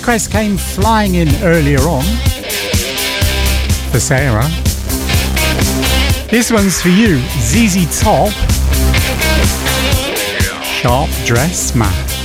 request came flying in earlier on for Sarah. This one's for you, ZZ Top. Sharp Dress Man.